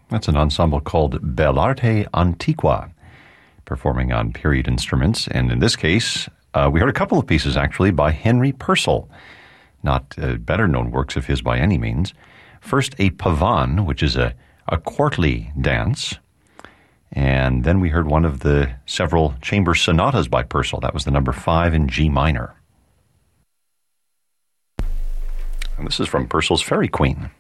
That's an ensemble called Bell'Arte Antiqua, performing on period instruments. And in this case, we heard a couple of pieces, actually, by Henry Purcell. Not better-known works of his by any means. First, a pavan, which is a courtly dance. And then we heard one of the several chamber sonatas by Purcell. That was the number 5 in G minor. And this is from Purcell's Fairy Queen.